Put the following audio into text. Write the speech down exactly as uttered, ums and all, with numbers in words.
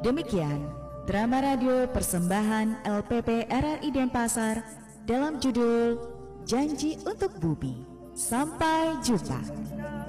Demikian drama radio persembahan L P P R R I Denpasar dalam judul Janji untuk Bumi. Sampai jumpa.